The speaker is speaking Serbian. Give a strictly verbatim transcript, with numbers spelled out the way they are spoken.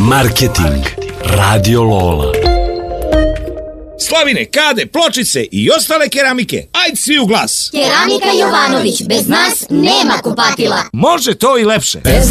Marketing. Radio Lola. Slavine, kade, pločice i ostale keramike. Ajde svi u glas. Keramika Jovanović, bez nas nema kupatila. Može to i lepše.